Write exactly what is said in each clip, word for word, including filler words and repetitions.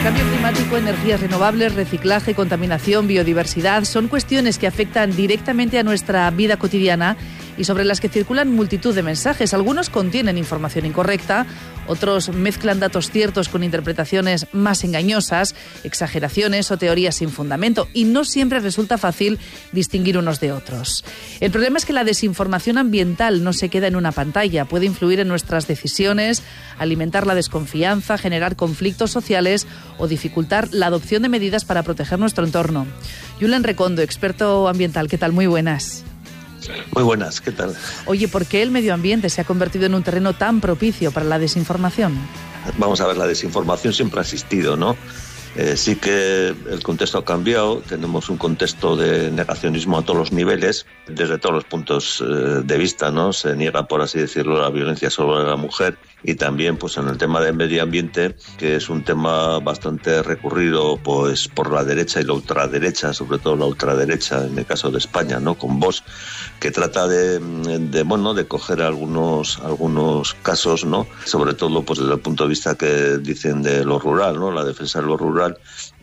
Cambio climático, energías renovables, reciclaje, contaminación, biodiversidad son cuestiones que afectan directamente a nuestra vida cotidiana y sobre las que circulan multitud de mensajes. Algunos contienen información incorrecta, otros mezclan datos ciertos con interpretaciones más engañosas, exageraciones o teorías sin fundamento, y no siempre resulta fácil distinguir unos de otros. El problema es que la desinformación ambiental no se queda en una pantalla, puede influir en nuestras decisiones, alimentar la desconfianza, generar conflictos sociales o dificultar la adopción de medidas para proteger nuestro entorno. Julen Recondo, experto ambiental, ¿qué tal? Muy buenas. Muy buenas, ¿qué tal? Oye, ¿por qué el medio ambiente se ha convertido en un terreno tan propicio para la desinformación? Vamos a ver, la desinformación siempre ha existido, ¿no? Eh, sí que el contexto ha cambiado, tenemos un contexto de negacionismo a todos los niveles, desde todos los puntos eh, de vista, ¿no? Se niega, por así decirlo, la violencia sobre la mujer, y también pues en el tema del medio ambiente, que es un tema bastante recurrido pues por la derecha y la ultraderecha, sobre todo la ultraderecha en el caso de España, ¿no? Con Vox, que trata de, de bueno, de coger algunos algunos casos, ¿no? Sobre todo pues desde el punto de vista que dicen de lo rural, ¿no? La defensa de lo rural,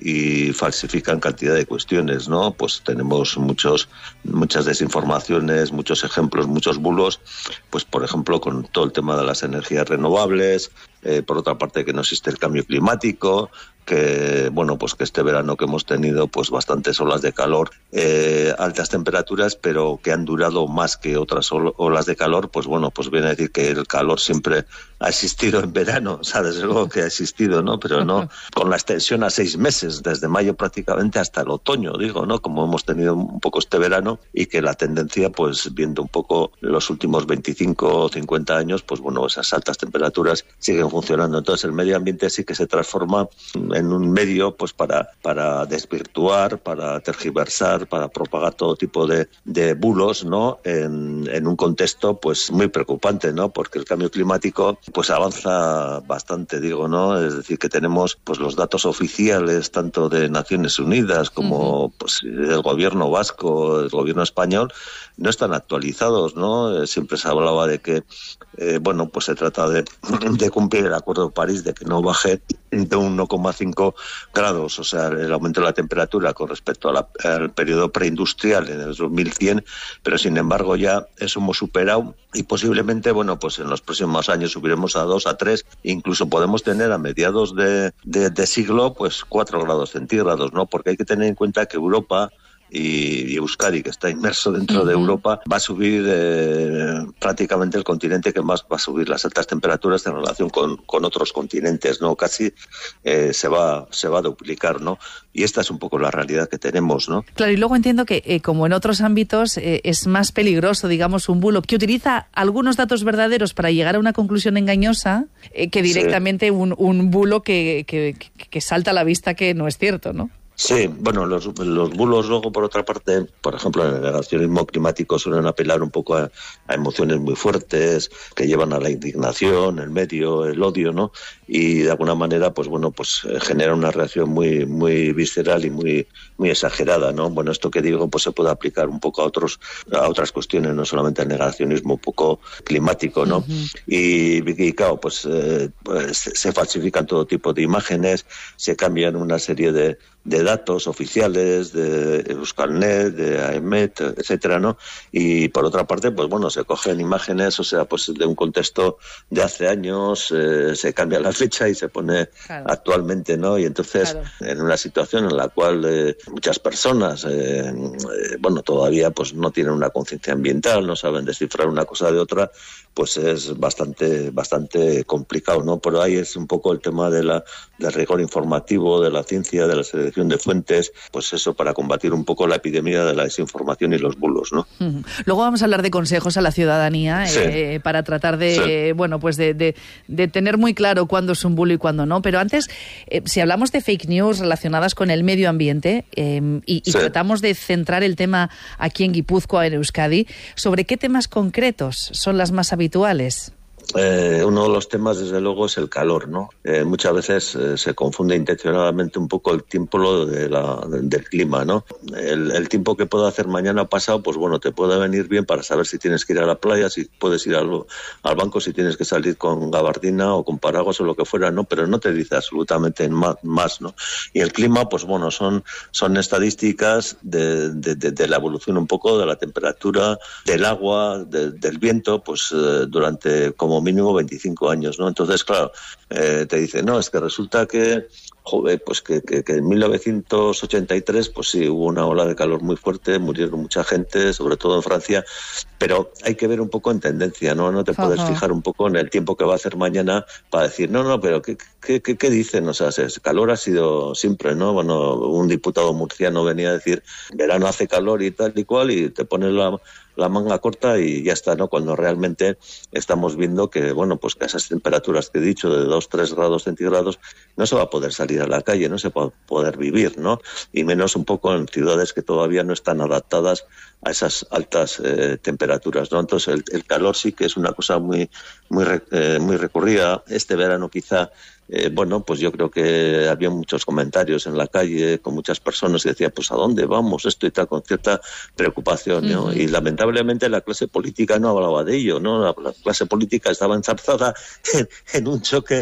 y falsifican cantidad de cuestiones, ¿no? Pues tenemos muchos muchas desinformaciones, muchos ejemplos, muchos bulos, pues por ejemplo con todo el tema de las energías renovables, eh, por otra parte que no existe el cambio climático, que bueno, pues que este verano que hemos tenido pues bastantes olas de calor, eh, altas temperaturas, pero que han durado más que otras olas de calor, pues bueno, pues viene a decir que el calor siempre ha existido en verano, o sea, desde luego que ha existido, ¿no? Pero no con la extensión a seis meses, desde mayo prácticamente hasta el otoño, digo, ¿no? Como hemos tenido un poco este verano, y que la tendencia, pues viendo un poco los últimos veinticinco o cincuenta años, pues bueno, esas altas temperaturas siguen funcionando. Entonces el medio ambiente sí que se transforma en un medio pues para, para desvirtuar, para tergiversar, para propagar todo tipo de, de bulos, ¿no? En, en un contexto pues muy preocupante, ¿no? Porque el cambio climático pues avanza bastante, digo, ¿no? Es decir, que tenemos pues los datos oficiales tanto de Naciones Unidas como uh-huh. pues el gobierno vasco, el gobierno español, no están actualizados, ¿no? Eh, siempre se hablaba de que eh, bueno, pues se trata de, de cumplir el Acuerdo de París, de que no baje de uno coma cinco grados, o sea, el aumento de la temperatura con respecto a la, al periodo preindustrial en el dos mil cien, pero sin embargo ya eso hemos superado, y posiblemente, bueno, pues en los próximos años subiremos a dos, a tres, incluso podemos tener a mediados de, de, de siglo pues cuatro grados centígrados, ¿no? Porque hay que tener en cuenta que Europa y Euskadi, que está inmerso dentro uh-huh. de Europa, va a subir eh, prácticamente el continente que más va a subir las altas temperaturas en relación con, con otros continentes, ¿no? Casi eh, se va se va a duplicar, ¿no? Y esta es un poco la realidad que tenemos, ¿no? Claro, y luego entiendo que, eh, como en otros ámbitos, eh, es más peligroso, digamos, un bulo que utiliza algunos datos verdaderos para llegar a una conclusión engañosa eh, que directamente sí. un, un bulo que, que, que salta a la vista que no es cierto, ¿no? Sí, bueno, los, los bulos luego, por otra parte, por ejemplo, en el negacionismo climático suelen apelar un poco a, a emociones muy fuertes que llevan a la indignación, el medio, el odio, ¿no? Y de alguna manera, pues bueno, pues eh, genera una reacción muy muy visceral y muy muy exagerada, ¿no? Bueno, esto que digo, pues se puede aplicar un poco a otros a otras cuestiones, no solamente al negacionismo un poco climático, ¿no? Uh-huh. Y, y claro, pues, eh, pues se falsifican todo tipo de imágenes, se cambian una serie de de datos oficiales de Euskalnet, de AEMET, etcétera, ¿no? Y por otra parte, pues bueno, se cogen imágenes, o sea, pues de un contexto de hace años, eh, se cambia la fecha y se pone claro. actualmente, ¿no? Y entonces, claro. en una situación en la cual eh, muchas personas, eh, eh, bueno, todavía pues no tienen una conciencia ambiental, no saben descifrar una cosa de otra, pues es bastante bastante complicado, ¿no? Pero ahí es un poco el tema de la del rigor informativo, de la ciencia, de la selección de fuentes, pues eso, para combatir un poco la epidemia de la desinformación y los bulos, ¿no? Uh-huh. Luego vamos a hablar de consejos a la ciudadanía, sí. eh, para tratar de, sí. eh, bueno, pues de, de, de tener muy claro cuándo es un bulo y cuándo no. Pero antes, eh, si hablamos de fake news relacionadas con el medio ambiente eh, y, y sí. tratamos de centrar el tema aquí en Guipúzcoa, en Euskadi, ¿sobre qué temas concretos son las más habituales? eh, uno de los temas, desde luego, es el calor, ¿no? Eh, muchas veces eh, se confunde intencionadamente un poco el tiempo de la, del clima, ¿no? El, el tiempo que puedo hacer mañana pasado, pues bueno, te puede venir bien para saber si tienes que ir a la playa, si puedes ir al, al banco, si tienes que salir con gabardina o con paraguas o lo que fuera, ¿no? Pero no te dice absolutamente más, más, ¿no? Y el clima, pues bueno, son, son estadísticas de, de, de, de la evolución un poco de la temperatura, del agua, de, del viento, pues eh, durante como mínimo veinticinco años, ¿no? Entonces, claro, eh, te dice, no, es que resulta que, joder, pues que, que, que en mil novecientos ochenta y tres, pues sí, hubo una ola de calor muy fuerte, murieron mucha gente, sobre todo en Francia, pero hay que ver un poco en tendencia, ¿no? No te Ajá. puedes fijar un poco en el tiempo que va a hacer mañana para decir, no, no, pero ¿qué, qué, qué, qué dicen? O sea, el calor ha sido siempre, ¿no? Bueno, un diputado murciano venía a decir, verano hace calor y tal y cual, y te pones la... la manga corta y ya está, ¿no? Cuando realmente estamos viendo que, bueno, pues que a esas temperaturas que he dicho de dos, tres grados centígrados no se va a poder salir a la calle, no se va a poder vivir, ¿no? Y menos un poco en ciudades que todavía no están adaptadas a esas altas eh, temperaturas, ¿no? Entonces el, el calor sí que es una cosa muy muy eh, muy recurrida. Este verano quizá Eh, bueno, pues yo creo que había muchos comentarios en la calle con muchas personas que decían, pues ¿a dónde vamos? Esto y tal, con cierta preocupación, ¿no? Uh-huh. Y lamentablemente la clase política no hablaba de ello, ¿no? La, la clase política estaba enzarzada en, en un choque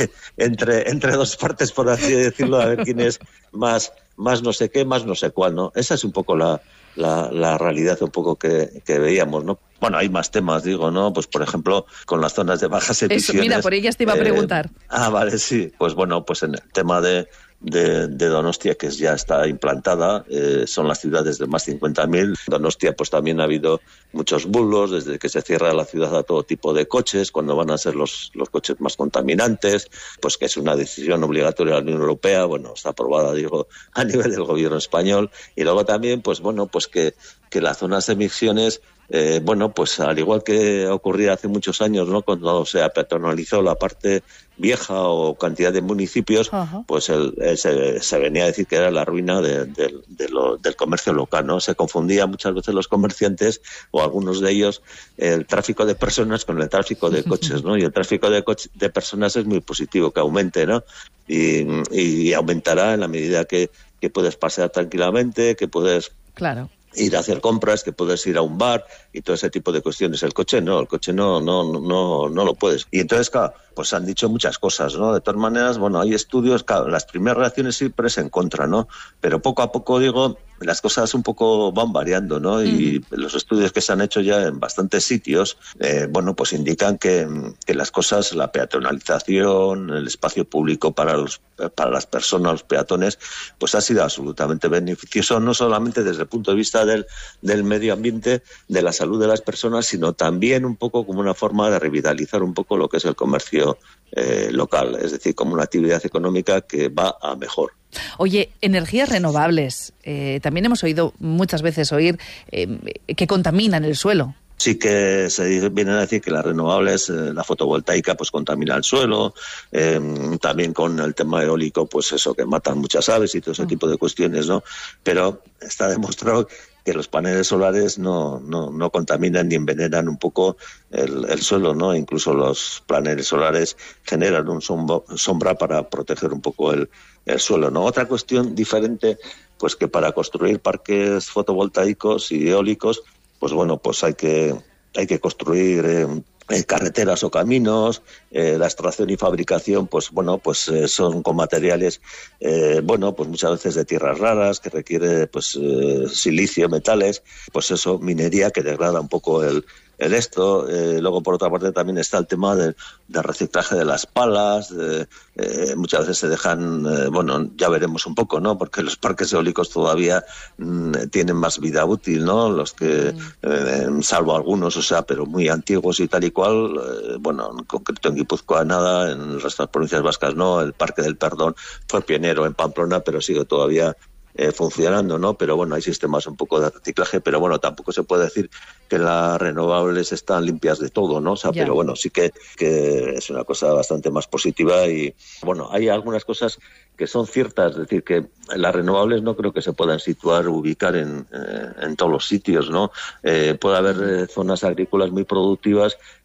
entre, entre dos partes, por así decirlo, a ver quién es más, más no sé qué, más no sé cuál, ¿no? Esa es un poco la, la, la realidad un poco que, que veíamos, ¿no? Bueno, hay más temas, digo, ¿no? Pues, por ejemplo, con las zonas de bajas emisiones... Eso, mira, por ellas te iba a preguntar. Eh, ah, vale, sí. Pues bueno, pues en el tema de, de, de Donostia, que ya está implantada, eh, son las ciudades de más cincuenta mil. Donostia, pues también ha habido muchos bulos, desde que se cierra la ciudad a todo tipo de coches, cuando van a ser los, los coches más contaminantes, pues que es una decisión obligatoria de la Unión Europea, bueno, está aprobada, digo, a nivel del gobierno español. Y luego también, pues bueno, pues que, que las zonas de emisiones... Eh, bueno, pues al igual que ocurría hace muchos años, ¿no? Cuando se apeatonalizó la parte vieja o cantidad de municipios, uh-huh. pues el, el, se, se venía a decir que era la ruina de, de, de lo, del comercio local, ¿no? Se confundía muchas veces los comerciantes o algunos de ellos el tráfico de personas con el tráfico de coches, ¿no? Y el tráfico de, coche, de personas es muy positivo, que aumente, ¿no? Y, y aumentará en la medida que, que puedes pasear tranquilamente, que puedes... Claro. ir a hacer compras, que puedes ir a un bar y todo ese tipo de cuestiones. El coche no, el coche no, no, no, no lo puedes. Y entonces, claro, pues han dicho muchas cosas, ¿no? De todas maneras, bueno, hay estudios, claro, las primeras reacciones siempre es en contra, ¿no? Pero poco a poco, digo, las cosas un poco van variando, ¿no? Y mm. los estudios que se han hecho ya en bastantes sitios, eh, bueno, pues indican que, que las cosas, la peatonalización, el espacio público para los, para las personas, los peatones, pues ha sido absolutamente beneficioso, no solamente desde el punto de vista del, del medio ambiente, de la salud de las personas, sino también un poco como una forma de revitalizar un poco lo que es el comercio eh, local, es decir, como una actividad económica que va a mejor. Oye, energías renovables, eh, también hemos oído muchas veces oír eh, que contaminan el suelo. Sí que se viene a decir que las renovables, eh, la fotovoltaica, pues contamina el suelo, eh, también con el tema eólico, pues eso, que matan muchas aves y todo ese mm. tipo de cuestiones, ¿no? Pero está demostrado que los paneles solares no, no, no contaminan ni envenenan un poco el, el suelo, ¿no? Incluso los paneles solares generan un sombra, sombra para proteger un poco el, el suelo, ¿no? Otra cuestión diferente, pues que para construir parques fotovoltaicos y eólicos, pues bueno, pues hay que hay que construir eh, eh, carreteras o caminos, eh, la extracción y fabricación, pues bueno, pues eh, son con materiales, eh, bueno, pues muchas veces de tierras raras, que requiere pues eh, silicio, metales, pues eso, minería que degrada un poco el el esto, eh, luego por otra parte también está el tema del de reciclaje de las palas, de, eh, muchas veces se dejan, eh, bueno, ya veremos un poco, ¿no? Porque los parques eólicos todavía mmm, tienen más vida útil, ¿no? Los que, eh, salvo algunos, o sea, pero muy antiguos y tal y cual, eh, bueno, en concreto en Guipúzcoa nada, en el resto de las provincias vascas no, el Parque del Perdón fue pionero en Pamplona, pero sigue todavía Eh, funcionando, ¿no? Pero bueno, hay sistemas un poco de reciclaje, pero bueno, tampoco se puede decir que las renovables están limpias de todo, ¿no? O sea, yeah. pero bueno, sí que, que es una cosa bastante más positiva y bueno, hay algunas cosas que son ciertas, es decir, que las renovables no creo que se puedan situar, ubicar en, eh, en todos los sitios, ¿no? Eh, puede haber eh, zonas agrícolas muy productivas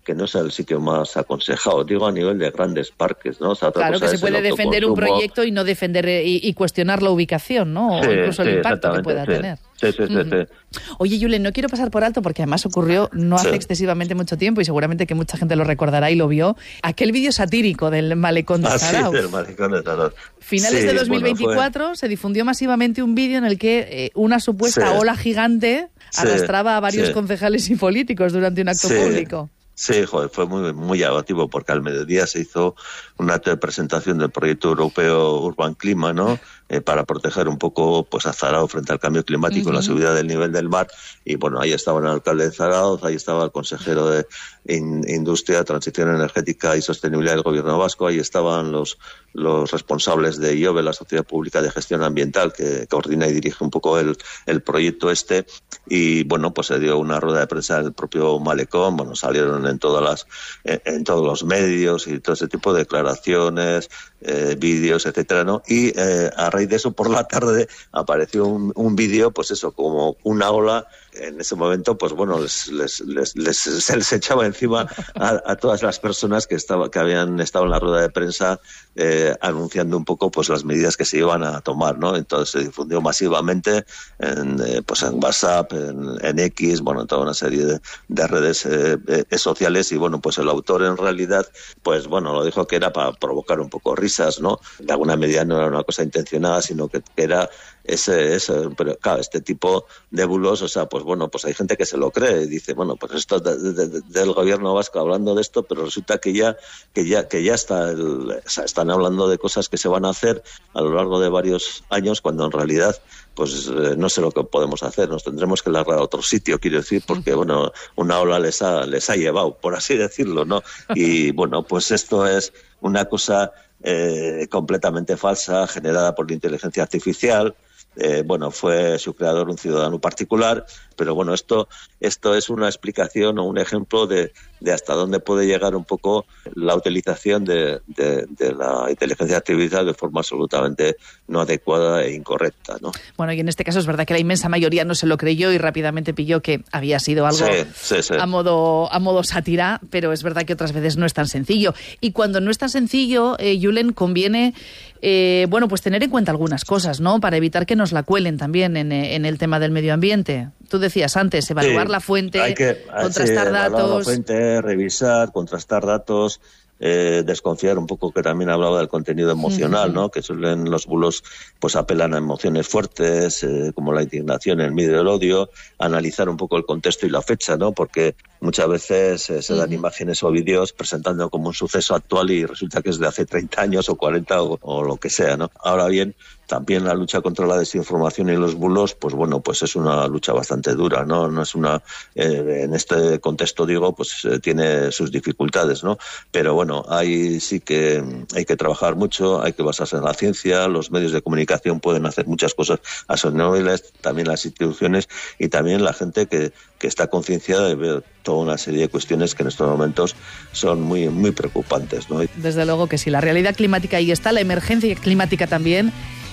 que no es el sitio más aconsejado, digo a nivel de grandes parques, ¿no? O sea, otra claro, cosa que se puede defender un proyecto y no defender y, y cuestionar la ubicación, ¿no? Sí, o incluso sí, el impacto que pueda sí. tener. Sí, sí, sí, uh-huh. sí. Oye, Julen, no quiero pasar por alto porque además ocurrió no hace sí. excesivamente mucho tiempo y seguramente que mucha gente lo recordará y lo vio, aquel vídeo satírico del malecón de Zarauz. Ah, sí, del malecón de Zarauz. Finales sí, de dos mil veinticuatro bueno, se difundió masivamente un vídeo en el que eh, una supuesta sí. ola gigante arrastraba sí. a varios sí. concejales y políticos durante un acto sí. público. Sí, joder, fue muy muy llamativo porque al mediodía se hizo una presentación del proyecto europeo Urban Clima, ¿no? Eh, para proteger un poco pues a Zarauz frente al cambio climático, uh-huh. la subida del nivel del mar. Y bueno, ahí estaba el alcalde de Zarauz, ahí estaba el consejero de in, Industria, Transición Energética y Sostenibilidad del Gobierno Vasco, ahí estaban los los responsables de I O B E, la Sociedad Pública de Gestión Ambiental, que coordina y dirige un poco el, el proyecto este. Y bueno, pues se dio una rueda de prensa en el propio malecón, bueno, salieron en todas las en, en todos los medios y todo ese tipo de declaraciones, eh, vídeos, etcétera, ¿no? Y eh, a raíz de eso, por la tarde apareció un, un vídeo, pues eso, como una ola. En ese momento, pues bueno, les, les, les, les, se les echaba encima a, a todas las personas que estaba, que habían estado en la rueda de prensa eh, anunciando un poco pues las medidas que se iban a tomar, ¿no? Entonces se difundió masivamente en, eh, pues en WhatsApp, en, en X, bueno, en toda una serie de, de redes eh, eh, sociales y bueno, pues el autor en realidad, pues bueno, lo dijo que era para provocar un poco risas, ¿no? De alguna medida no era una cosa intencionada, sino que, que era ese, ese, pero claro, este tipo de bulos, o sea, pues bueno, pues hay gente que se lo cree y dice, bueno, pues esto de, de, de, del gobierno vasco hablando de esto, pero resulta que ya, que ya, que ya está, el, o sea, están hablando de cosas que se van a hacer a lo largo de varios años, cuando en realidad, pues eh, no sé lo que podemos hacer, nos tendremos que largar a otro sitio, quiero decir, porque bueno, una ola les ha, les ha llevado, por así decirlo, ¿no? Y bueno, pues esto es una cosa eh, completamente falsa, generada por la inteligencia artificial. Eh, bueno, fue su creador un ciudadano particular, pero bueno, esto esto es una explicación o un ejemplo de, de hasta dónde puede llegar un poco la utilización de, de, de la inteligencia artificial de forma absolutamente no adecuada e incorrecta, ¿no? Bueno, y en este caso es verdad que la inmensa mayoría no se lo creyó y rápidamente pilló que había sido algo sí, sí, sí. a modo a modo sátira, pero es verdad que otras veces no es tan sencillo. Y cuando no es tan sencillo, eh, Julen, conviene eh, bueno, pues tener en cuenta algunas cosas, ¿no? Para evitar que nos la cuelen también en, en el tema del medio ambiente. Tú decías antes, evaluar sí, la fuente, hay que, contrastar sí, datos. Evaluar la fuente, revisar, contrastar datos, eh, desconfiar un poco, que también hablaba del contenido emocional, uh-huh. ¿no? Que suelen los bulos pues apelan a emociones fuertes, eh, como la indignación, el miedo y el odio, analizar un poco el contexto y la fecha, ¿no? Porque muchas veces eh, se dan uh-huh. imágenes o vídeos presentando como un suceso actual y resulta que es de hace treinta años o cuarenta o, o lo que sea, ¿no? Ahora bien, también la lucha contra la desinformación y los bulos, pues bueno, pues es una lucha bastante dura, ¿no? No es una, eh, en este contexto digo, pues eh, tiene sus dificultades, ¿no? Pero bueno, ahí sí que hay que trabajar mucho, hay que basarse en la ciencia, los medios de comunicación pueden hacer muchas cosas a sus niveles, también las instituciones y también la gente que, que está concienciada de ver toda una serie de cuestiones que en estos momentos son muy, muy preocupantes, ¿no? Desde luego que sí, la realidad climática ahí está, la emergencia climática también.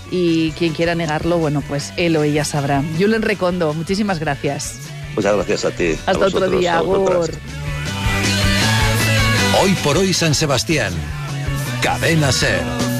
Y quien quiera negarlo, bueno, pues él o ella sabrá. Julen Recondo, muchísimas gracias. Muchas gracias a ti. Hasta a otro día, agur. Hoy por hoy San Sebastián. Cadena SER.